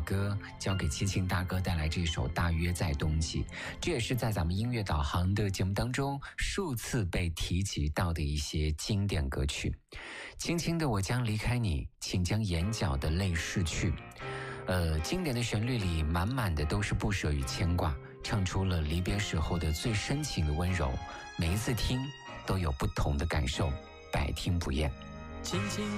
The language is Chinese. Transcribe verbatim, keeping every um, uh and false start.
歌交给齐秦大哥带来这首《大约在冬季》，这也是在咱们音乐导航的节目当中数次被提及到的一些经典歌曲。轻轻的我将离开你，请将眼角的泪拭去。呃，经典的旋律里满满的都是不舍与牵挂，唱出了离别时候的最深情的温柔，每一次听都有不同的感受，百听不厌。 轻轻